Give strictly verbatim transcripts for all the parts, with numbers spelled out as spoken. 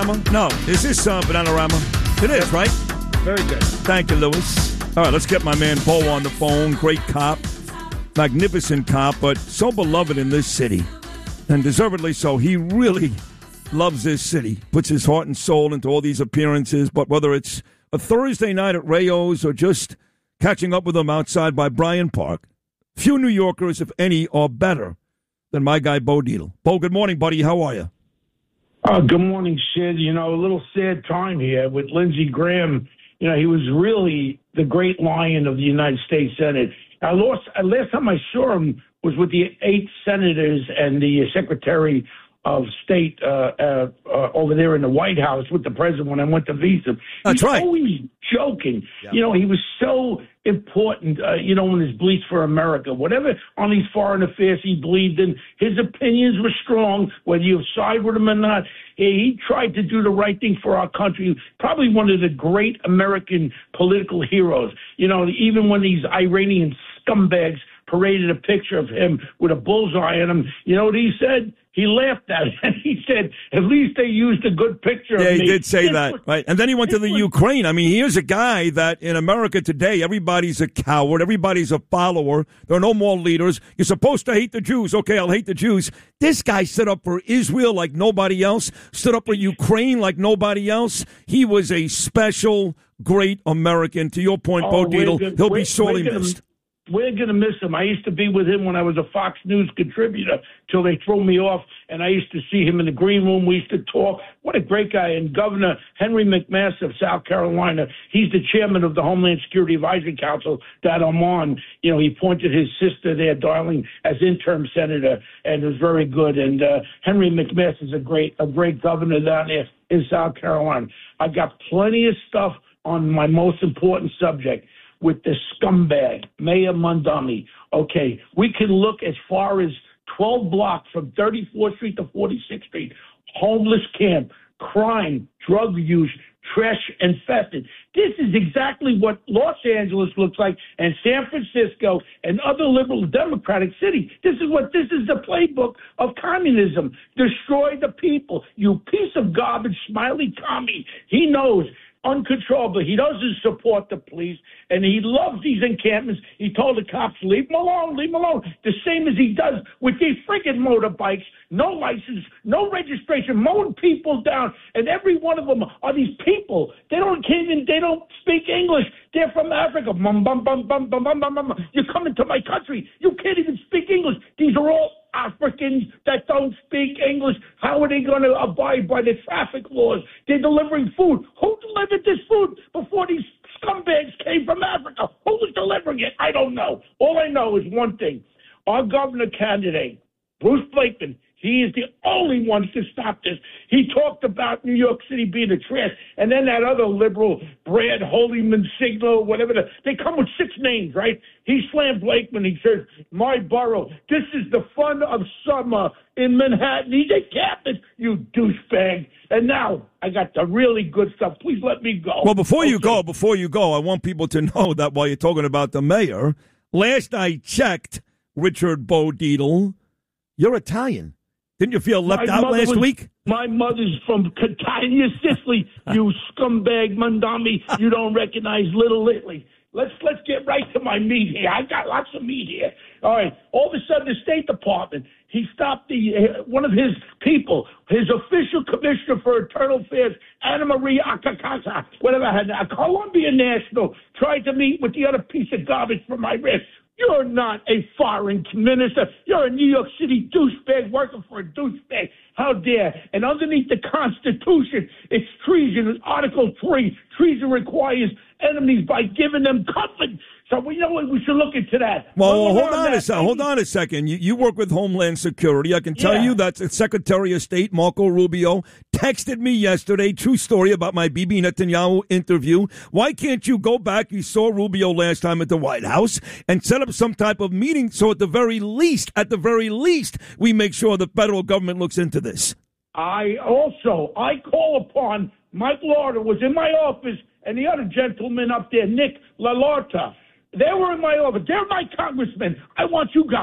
Bananarama? No. Is this uh, Bananarama? It is, right? Very good. Thank you, Lewis. All right, let's get my man Bo on the phone. Great cop. Magnificent cop, but so beloved in this city. And deservedly so. He really loves this city. Puts his heart and soul into all these appearances. But whether it's a Thursday night at Rayo's or just catching up with him outside by Bryant Park, few New Yorkers, if any, are better than my guy Bo Dietl. Bo, good morning, buddy. How are you? Uh, good morning, Sid. You know, a little sad time here with Lindsey Graham. You know, he was really the great lion of the United States Senate. I lost, uh, last time I saw him was with the eight senators and the Secretary of State uh, uh, uh, over there in the White House with the president when I went to visit him. That's He's right. always joking. Yeah. You know, he was so important, uh, you know, in his beliefs for America. Whatever on these foreign affairs he believed in, his opinions were strong, whether you side with him or not. He tried to do the right thing for our country. Probably one of the great American political heroes. You know, even when these Iranian scumbags paraded a picture of him with a bullseye on him, you know what he said? He laughed at it, and he said, at least they used a good picture yeah, of me. Yeah, he did say that, right? And then he went to the Ukraine. I mean, here's a guy that in America today, everybody's a coward. Everybody's a follower. There are no more leaders. You're supposed to hate the Jews. Okay, I'll hate the Jews. This guy stood up for Israel like nobody else, stood up for Ukraine like nobody else. He was a special, great American. To your point, oh, Bo Dietl, good. he'll we're, be sorely gonna, missed. We're going to miss him. I used to be with him when I was a Fox News contributor till they threw me off, and I used to see him in the green room. We used to talk. What a great guy. And Governor Henry McMaster of South Carolina, he's the chairman of the Homeland Security Advisory Council that I'm on. You know, he appointed his sister there, Darling, as interim senator, and it was very good. And uh, Henry McMaster is a great, a great governor down there in South Carolina. I got plenty of stuff on my most important subject with the scumbag, Mayor Mondami. Okay, we can look as far as twelve blocks from thirty-fourth Street to forty-sixth Street, homeless camp, crime, drug use, trash infested. This is exactly what Los Angeles looks like, and San Francisco and other liberal democratic cities. This is what, this is the playbook of communism. Destroy the people. You piece of garbage, smiley commie. He knows uncontrollably. He doesn't support the police, and he loves these encampments. He told the cops, leave them alone, leave them alone. The same as he does with these freaking motorbikes, no license, no registration, mowing people down, and every one of them are these people. They don't can't even, they don't speak English. They're from Africa. Bum, bum, bum, bum, bum, bum, bum, bum. You're coming to my country. You can't even speak English. These are all Africans that don't speak English. How are they going to abide by the traffic laws? They're delivering food. Who delivered this food before these scumbags came from Africa? Who was delivering it? I don't know. All I know is one thing. Our governor candidate, Bruce Blakeman, he is the only one to stop this. He talked about New York City being a trash, and then that other liberal, Brad Holyman, Signal, whatever, the, they come with six names, right? He slammed Blakeman. He says, my borough, this is the fun of summer in Manhattan. He's a captain, you douchebag. And now I got the really good stuff. Please let me go. Well, before okay. you go, before you go, I want people to know that while you're talking about the mayor, last I checked, Richard Bo Dietl, you're Italian. Didn't you feel left my out last was, week? My mother's from Catania, Sicily. You scumbag, Mondami. You don't recognize Little Italy. Let's let's get right to my meat here. I got lots of meat here. All right. All of a sudden, the State Department, he stopped the uh, one of his people, his official commissioner for internal affairs, Anna Maria Akakasa, whatever, had a Columbia national, tried to meet with the other piece of garbage from my wrist. You're not a foreign minister. You're a New York City douchebag working for a douchebag. How dare. And underneath the Constitution, it's treason. Article three, treason requires enemies by giving them comfort. So we know we should look into that. Well, well hold on, on a second. Hold on a second. You, you work with Homeland Security. I can tell yeah. you that the Secretary of State, Marco Rubio, texted me yesterday, true story, about my Bibi Netanyahu interview. Why can't you go back? You saw Rubio last time at the White House and set up some type of meeting so at the very least, at the very least, we make sure the federal government looks into this. I also, I call upon Mike Lauder was in my office and the other gentleman up there, Nick LaLorta. They were in my office. They're my congressmen. I want you guys.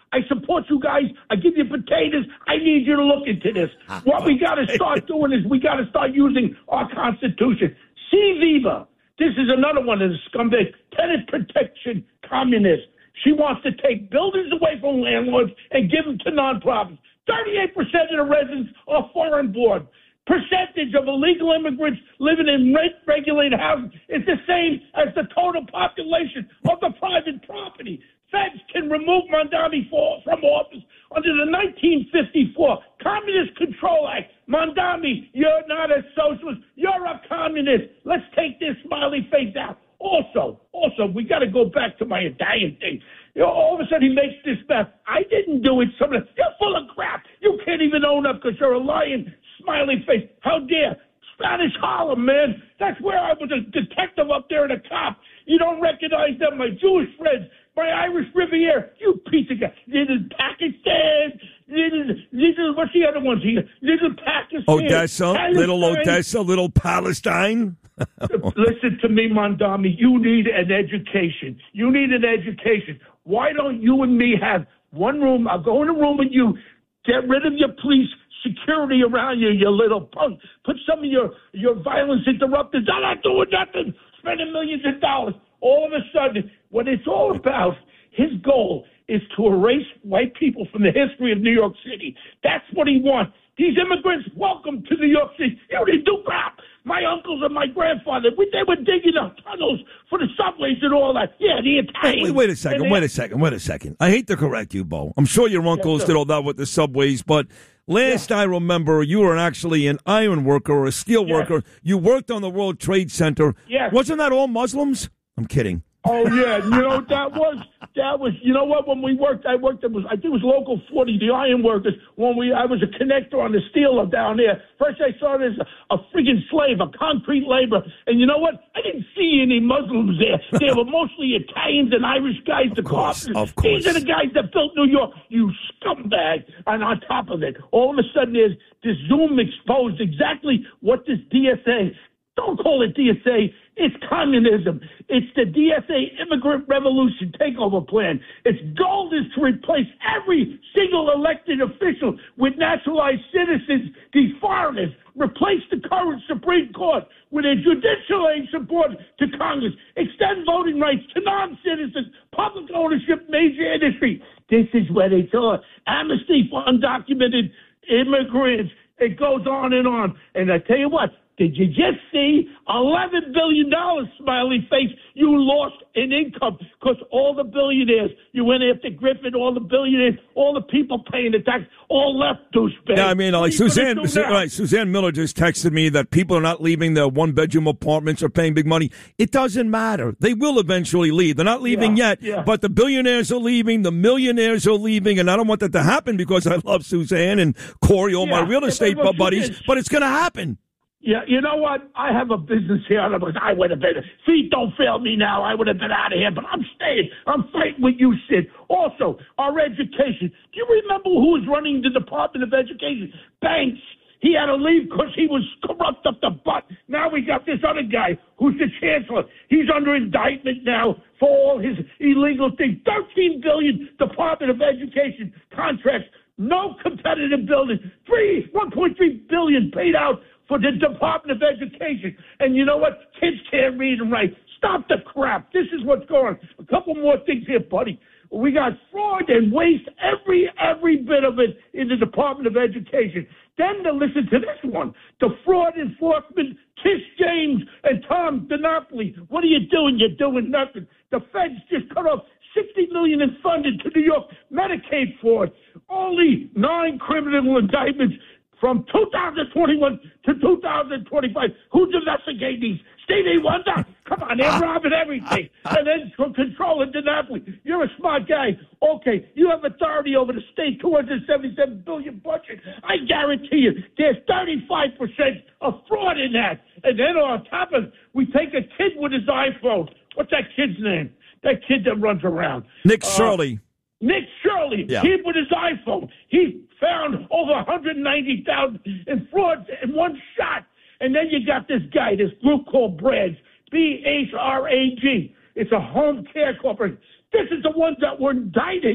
I support you guys. I give you potatoes. I need you to look into this. What we got to start doing is we got to start using our Constitution. See Viva. This is another one of the scumbag tenant protection communists. She wants to take buildings away from landlords and give them to nonprofits. thirty-eight percent of the residents are foreign born. Percentage of illegal immigrants living in rent-regulated housing is the same as the total population of the private property. Feds can remove Mondami from office under the nineteen fifty-four Communist Control Act. Mondami, you're not a socialist. You're a communist. Let's take this smiley face out. Also, also, we got to go back to my Italian thing. You know, all of a sudden he makes this mess. I didn't do it. Some of the, you're full of crap. You can't even own up because you're a lying smiley face. How dare? Spanish Harlem, man. That's where I was a detective up there and a cop. You don't recognize them, my Jewish friends, my Irish Riviera. You piece of guy. Little Pakistan. Little, little, what's the other ones here? Little Pakistan. Odessa, Palestine. little Odessa, little Palestine. Listen to me, Mondami. You need an education. You need an education. Why don't you and me have one room? I'll go in a room with you. Get rid of your police security around you, you little punk. Put some of your, your violence interrupters. I'm not doing nothing. Spending millions of dollars. All of a sudden, what it's all about, his goal is to erase white people from the history of New York City. That's what he wants. These immigrants, welcome to New York City. You didn't do crap. My uncles and my grandfather, we, they were digging up tunnels for the subways and all that. Yeah, the Italians. Wait, wait a second, they, wait a second, wait a second. I hate to correct you, Bo. I'm sure your uncles yes, did all that with the subways, but last yeah. I remember, you were actually an iron worker or a steel yes. worker. You worked on the World Trade Center. Yes. Wasn't that all Muslims? I'm kidding. Oh, yeah. You know, that was, that was, you know what, when we worked, I worked, it was, I think it was Local forty, the iron workers, when we, I was a connector on the steel down there. First I saw it as a, a friggin' slave, a concrete laborer. And you know what? I didn't see any Muslims there. They were mostly Italians and Irish guys, the course, carpenters. of course. These are the guys that built New York, you scumbag. And on top of it, all of a sudden there's this Zoom exposed exactly what this D S A, don't call it D S A. It's communism. It's the D S A Immigrant Revolution Takeover Plan. Its goal is to replace every single elected official with naturalized citizens, these foreigners. Replace the current Supreme Court with a judicial aid support to Congress. Extend voting rights to non-citizens, public ownership, major industry. This is what it's all. Amnesty for undocumented immigrants. It goes on and on. And I tell you what, did you just see eleven billion dollars, smiley face, you lost in income because all the billionaires, you went after Griffin, all the billionaires, all the people paying the tax, all left, douchebag. Yeah, I mean, like Suzanne, Su- right, Suzanne Miller just texted me that people are not leaving their one-bedroom apartments or paying big money. It doesn't matter. They will eventually leave. They're not leaving yeah, yet, yeah. but the billionaires are leaving, the millionaires are leaving, and I don't want that to happen because I love Suzanne and Corey, all yeah, my real estate yeah, buddies, is. but it's going to happen. Yeah, you know what? I have a business here. I would have been, feet don't fail me now. I would have been out of here, but I'm staying. I'm fighting with you, Sid. Also, our education. Do you remember who was running the Department of Education? Banks. He had to leave because he was corrupt up the butt. Now we got this other guy who's the chancellor. He's under indictment now for all his illegal things. thirteen billion dollars Department of Education contracts. No competitive building. Three, one point three billion dollars paid out for the Department of Education. And you know what? Kids can't read and write. Stop the crap. This is what's going on. A couple more things here, buddy. We got fraud and waste, every every bit of it in the Department of Education. Then to listen to this one. The fraud enforcement, Tish James and Tom DiNapoli. What are you doing? You're doing nothing. The feds just cut off sixty million dollars in funding to New York Medicaid fraud. Only nine criminal indictments from two thousand twenty-one to two thousand twenty-five. Who's investigating these? Stevie Wonder? Come on, they're robbing everything. And then from controlling DiNapoli. You're a smart guy. Okay, you have authority over the state, two hundred seventy-seven billion dollars budget. I guarantee you, there's thirty-five percent of fraud in that. And then on top of it, we take a kid with his iPhone. What's that kid's name? That kid that runs around. Nick uh, Shirley. Nick Shirley, yeah. Kid with his iPhone. He found over one hundred ninety thousand in frauds in one shot. And then you got this guy, this group called Brads, B H R A G. It's a home care corporation. This is the ones that were indicted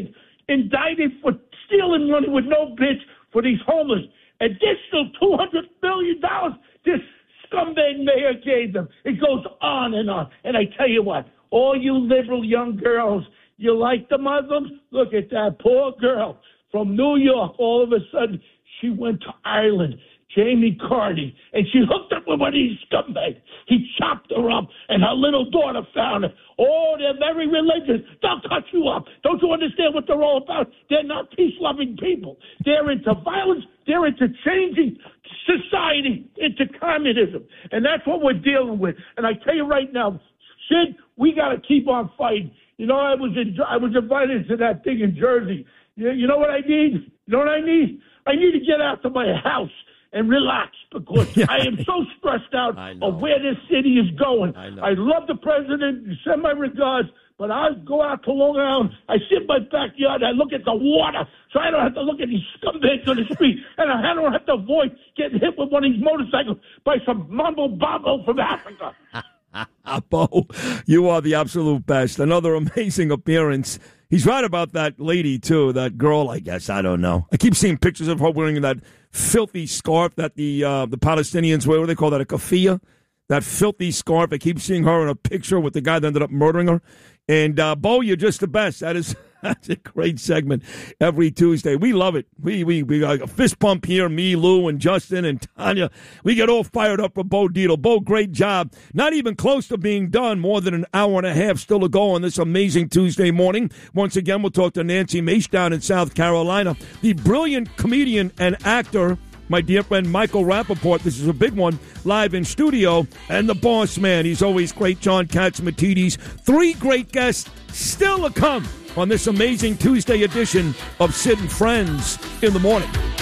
indicted for stealing money with no bitch for these homeless. Additional two hundred million dollars this scumbag mayor gave them. It goes on and on. And I tell you what, all you liberal young girls, you like the Muslims? Look at that poor girl from New York. All of a sudden, she went to Ireland, Jamie Carney, and she hooked up with one of these scumbags. He chopped her up, and her little daughter found her. Oh, they're very religious. They'll cut you up. Don't you understand what they're all about? They're not peace-loving people. They're into violence. They're into changing society into communism. And that's what we're dealing with. And I tell you right now, Sid, we got to keep on fighting. You know, I was in, I was invited to that thing in Jersey. You, you know what I need? You know what I need? I need to get out to my house and relax because I am so stressed out of where this city is going. I, I love the president. Send my regards. But I go out to Long Island. I sit in my backyard. I look at the water, so I don't have to look at these scumbags on the street, and I don't have to avoid getting hit with one of these motorcycles by some mumbo-bumbo from Africa. Bo, you are the absolute best. Another amazing appearance. He's right about that lady, too, that girl, I guess. I don't know. I keep seeing pictures of her wearing that filthy scarf that the uh, the Palestinians wear. What do they call that, a keffiyeh? That filthy scarf. I keep seeing her in a picture with the guy that ended up murdering her. And, uh, Bo, you're just the best. That is that's a great segment every Tuesday. We love it. We we we got a fist pump here, me, Lou, and Justin, and Tanya. We get all fired up for Bo Dietl. Bo, great job. Not even close to being done. More than an hour and a half still to go on this amazing Tuesday morning. Once again, we'll talk to Nancy Mace down in South Carolina. The brilliant comedian and actor, my dear friend Michael Rappaport. This is a big one, live in studio. And the boss man, he's always great, John Catsimatidis. Three great guests still to come on this amazing Tuesday edition of Sid and Friends in the Morning.